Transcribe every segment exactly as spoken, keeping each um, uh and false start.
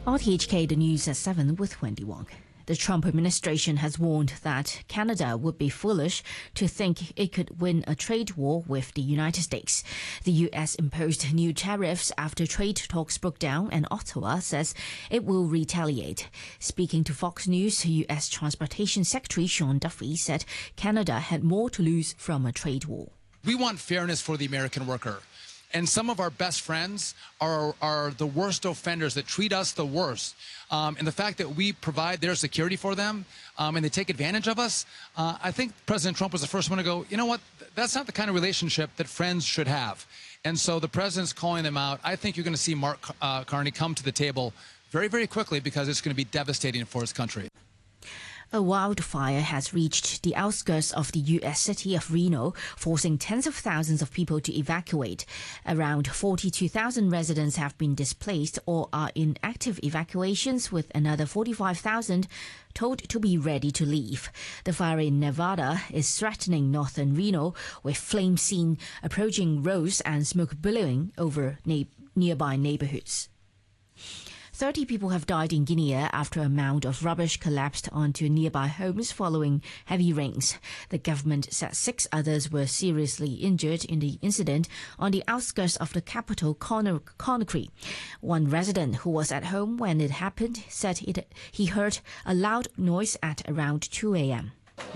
R T H K, the news at seven with Wendy Wong. The Trump administration has warned that Canada would be foolish to think it could win a trade war with the United States. The U S imposed new tariffs after trade talks broke down, and Ottawa says it will retaliate. Speaking to Fox News, U S Transportation Secretary Sean Duffy said Canada had more to lose from a trade war. We want fairness for the American worker. And some of our best friends are, are the worst offenders that treat us the worst. Um, and the fact that we provide their security for them um, and they take advantage of us, uh, I think President Trump was the first one to go, you know what, that's not the kind of relationship that friends should have. And so the president's calling them out. I think you're going to see Mark uh, Carney come to the table very, very quickly because it's going to be devastating for his country. A wildfire has reached the outskirts of the U S city of Reno, forcing tens of thousands of people to evacuate. Around forty-two thousand residents have been displaced or are in active evacuations, with another forty-five thousand told to be ready to leave. The fire in Nevada is threatening northern Reno, with flames seen approaching roads and smoke billowing over na- nearby neighborhoods. thirty people have died in Guinea after a mound of rubbish collapsed onto nearby homes following heavy rains. The government said six others were seriously injured in the incident on the outskirts of the capital, Conakry. One resident who was at home when it happened said it, he heard a loud noise at around two a.m.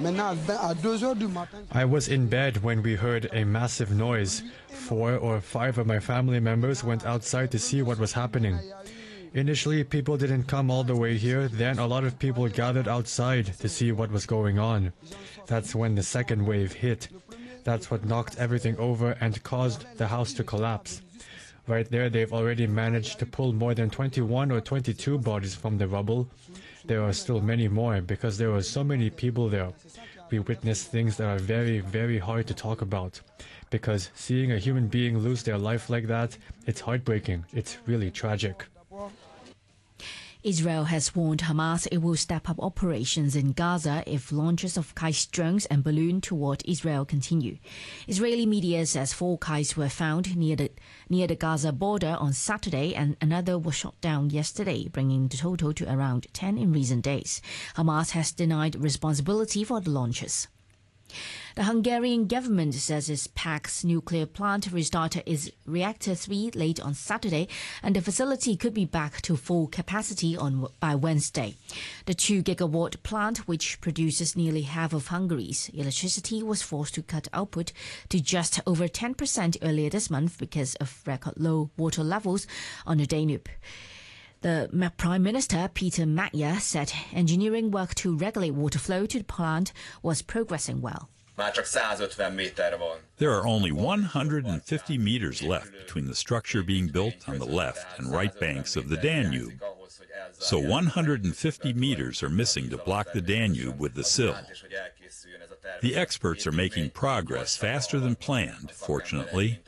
I was in bed when we heard a massive noise. Four or five of my family members went outside to see what was happening. Initially, people didn't come all the way here. Then a lot of people gathered outside to see what was going on. That's when the second wave hit. That's what knocked everything over and caused the house to collapse. Right there, they've already managed to pull more than twenty-one or twenty-two bodies from the rubble. There are still many more because there were so many people there. We witnessed things that are very, very hard to talk about. Because seeing a human being lose their life like that, it's heartbreaking. It's really tragic. Israel has warned Hamas it will step up operations in Gaza if launches of kites, drones and balloons toward Israel continue. Israeli media says four kites were found near the, near the Gaza border on Saturday, and another was shot down yesterday, bringing the total to around ten in recent days. Hamas has denied responsibility for the launches. The Hungarian government says its Pax nuclear plant restarted its reactor three late on Saturday, and the facility could be back to full capacity on by Wednesday. The two gigawatt plant, which produces nearly half of Hungary's electricity, was forced to cut output to just over ten percent earlier this month because of record low water levels on the Danube. The Prime Minister, Peter Magyar, said engineering work to regulate water flow to the plant was progressing well. There are only one hundred fifty meters left between the structure being built on the left and right banks of the Danube. So one hundred fifty meters are missing to block the Danube with the sill. The experts are making progress faster than planned, fortunately.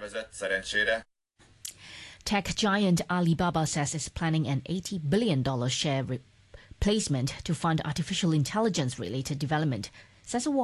Tech giant Alibaba says it's planning an eighty billion dollars share replacement to fund artificial intelligence-related development, says a